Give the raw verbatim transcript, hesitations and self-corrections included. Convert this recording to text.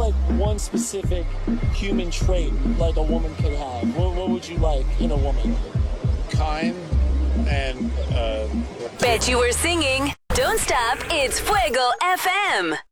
like one specific human trait like a woman could have? What, what would you like in a woman? Kind and uh Bet you were singing. Don't stop. It's Fuego F M.